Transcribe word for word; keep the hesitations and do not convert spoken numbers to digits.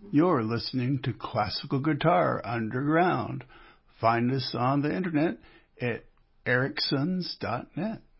You're listening to Classical Guitar Underground. Find us on the internet at ericsons dot net.